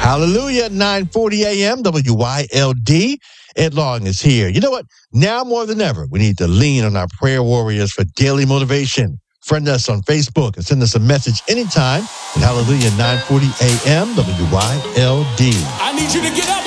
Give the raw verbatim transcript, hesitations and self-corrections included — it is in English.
Hallelujah, nine forty a.m., W Y L D. Ed Long is here. You know what? Now more than ever, we need to lean on our prayer warriors for daily motivation. Friend us on Facebook and send us a message anytime at Hallelujah, nine forty a.m., W Y L D. I need you to get up.